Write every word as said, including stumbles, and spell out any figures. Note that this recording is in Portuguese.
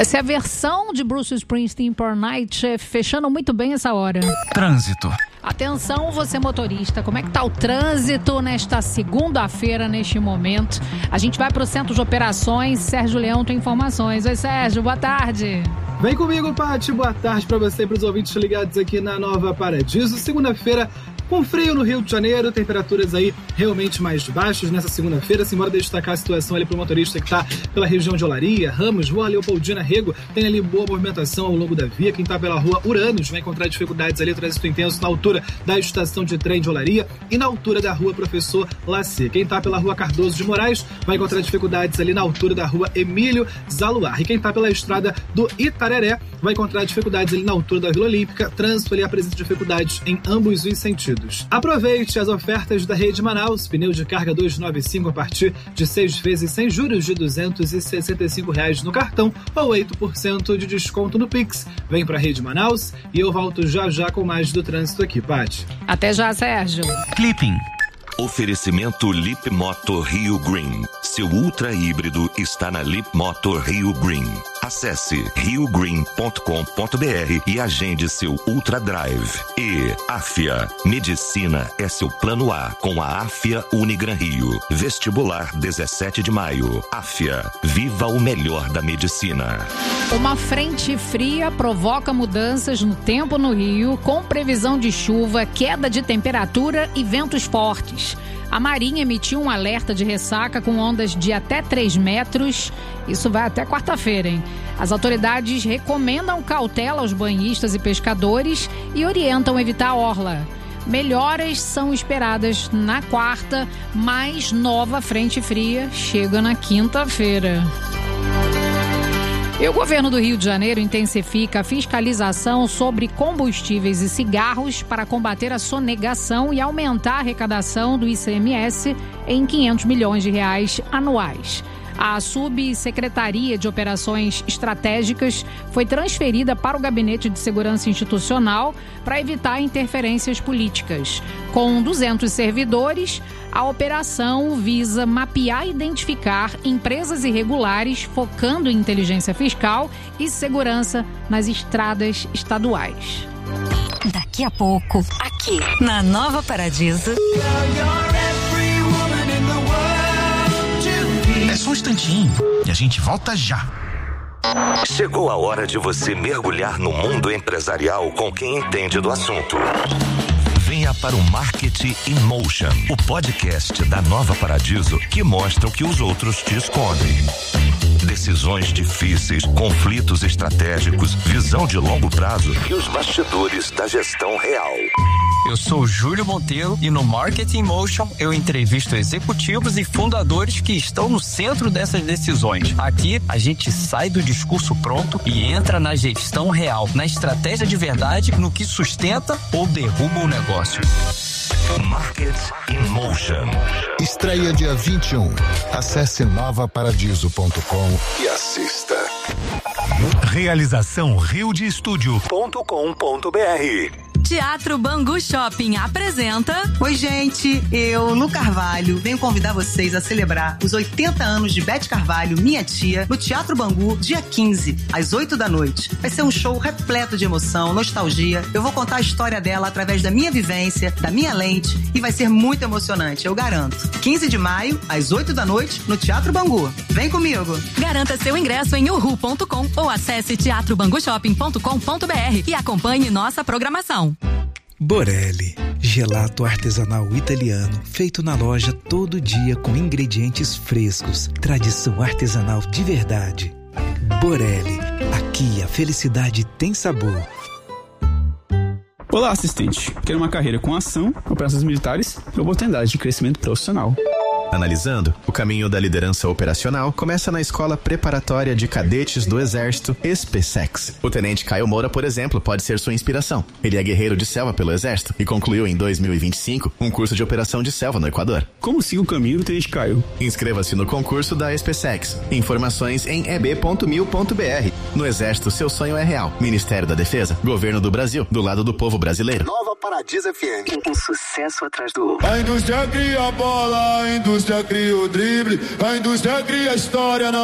Essa é a versão de Bruce Springsteen por Night, fechando muito bem essa hora. Trânsito. Atenção, você motorista, como é que tá o trânsito nesta segunda-feira, neste momento? A gente vai para o Centro de Operações, Sérgio Leão tem informações. Oi, Sérgio, boa tarde. Vem comigo, Paty, boa tarde para você e para os ouvintes ligados aqui na Nova Paradiso. Segunda-feira com frio no Rio de Janeiro, temperaturas aí realmente mais baixas nessa segunda-feira. Simbora destacar a situação ali para o motorista que está pela região de Olaria, Ramos, Rua Leopoldina, Rego, tem ali boa movimentação ao longo da via. Quem está pela rua Uranos vai encontrar dificuldades ali, trânsito intenso na altura da estação de trem de Olaria e na altura da rua Professor Lacer. Quem está pela rua Cardoso de Moraes vai encontrar dificuldades ali na altura da rua Emílio Zaluar. E quem está pela estrada do Itararé vai encontrar dificuldades ali na altura da Vila Olímpica. Trânsito ali apresenta dificuldades em ambos os sentidos. Aproveite as ofertas da Rede Manaus, pneu de carga duzentos e noventa e cinco a partir de seis vezes sem juros de duzentos e sessenta e cinco reais no cartão ou oito por cento de desconto no Pix. Vem pra Rede Manaus e eu volto já já com mais do trânsito aqui, Paty. Até já, Sérgio. Clipping. Oferecimento Lip Motor Rio Green. Seu ultra híbrido está na Lip Motor Rio Green. Acesse rio green ponto com ponto b r e agende seu Ultra Drive. E Afia. Medicina é seu plano A com a Afia Unigran Rio. Vestibular dezessete de maio. Afia. Viva o melhor da medicina. Uma frente fria provoca mudanças no tempo no Rio, com previsão de chuva, queda de temperatura e ventos fortes. A Marinha emitiu um alerta de ressaca com ondas de até três metros. Isso vai até quarta-feira, hein? As autoridades recomendam cautela aos banhistas e pescadores e orientam evitar a orla. Melhoras são esperadas na quarta, mas nova frente fria chega na quinta-feira. E o governo do Rio de Janeiro intensifica a fiscalização sobre combustíveis e cigarros para combater a sonegação e aumentar a arrecadação do I C M S em quinhentos milhões de reais anuais. A Subsecretaria de Operações Estratégicas foi transferida para o Gabinete de Segurança Institucional para evitar interferências políticas. Com duzentos servidores, a operação visa mapear e identificar empresas irregulares, focando em inteligência fiscal e segurança nas estradas estaduais. Daqui a pouco, aqui na Nova Paradiso. É só um instantinho e a gente volta já. Chegou a hora de você mergulhar no mundo empresarial com quem entende do assunto. Venha para o Marketing in Motion, o podcast da Nova Paradiso que mostra o que os outros te escondem. Decisões difíceis, conflitos estratégicos, visão de longo prazo e os bastidores da gestão real. Eu sou o Júlio Monteiro e no Marketing Motion eu entrevisto executivos e fundadores que estão no centro dessas decisões. Aqui a gente sai do discurso pronto e entra na gestão real, na estratégia de verdade, no que sustenta ou derruba o negócio. Market in Motion. Estreia dia vinte e um. Acesse nova paradiso ponto com e assista. Realização rio de estúdio ponto com ponto b r. Teatro Bangu Shopping apresenta... Oi, gente, eu, Lu Carvalho, venho convidar vocês a celebrar os oitenta anos de Beth Carvalho, minha tia, no Teatro Bangu, dia quinze, às oito da noite. Vai ser um show repleto de emoção, nostalgia. Eu vou contar a história dela através da minha vivência, da minha lente, e vai ser muito emocionante, eu garanto. quinze de maio, às oito da noite, no Teatro Bangu. Vem comigo! Garanta seu ingresso em uhu ponto com ou acesse teatro bangu shopping ponto com ponto b r e acompanhe nossa programação. Borelli, gelato artesanal italiano, feito na loja todo dia com ingredientes frescos, tradição artesanal de verdade. Borelli, aqui a felicidade tem sabor. Olá, assistente. Quero uma carreira com ação, operações militares e oportunidade de crescimento profissional. Analisando, o caminho da liderança operacional começa na Escola Preparatória de Cadetes do Exército, ESPESEX. O tenente Caio Moura, por exemplo, pode ser sua inspiração. Ele é guerreiro de selva pelo Exército e concluiu em dois mil e vinte e cinco um curso de operação de selva no Equador. Como siga o caminho do tenente Caio? Inscreva-se no concurso da ESPESEX. Informações em e b ponto mil ponto b r. No Exército, seu sonho é real. Ministério da Defesa, Governo do Brasil, do lado do povo brasileiro. Nova Paradiso F M. Um sucesso atrás do outro. A indústria cria a bola, a indústria cria o drible, a indústria cria a história.